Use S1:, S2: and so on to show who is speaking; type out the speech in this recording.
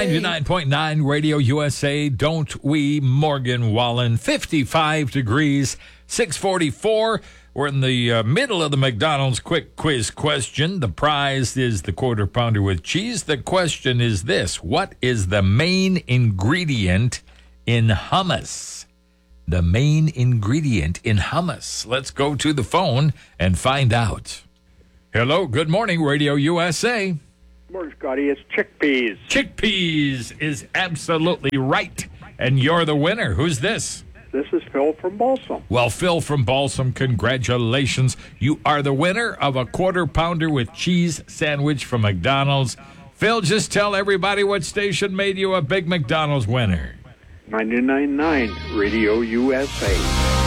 S1: 99.9 Radio USA, don't we, Morgan Wallen. 55 degrees, 644. We're in the middle of the McDonald's quick quiz question. The prize is the quarter pounder with cheese. The question is this: what is the main ingredient in hummus? The main ingredient in hummus. Let's go to the phone and find out. Hello, good morning, Radio USA.
S2: Morning, Scotty. It's chickpeas.
S1: Chickpeas is absolutely right. And you're the winner. Who's this?
S2: This is Phil from Balsam.
S1: Well, Phil from Balsam, congratulations. You are the winner of a quarter pounder with cheese sandwich from McDonald's. Phil, just tell everybody what station made you a big McDonald's winner.
S2: 99.9 Radio USA.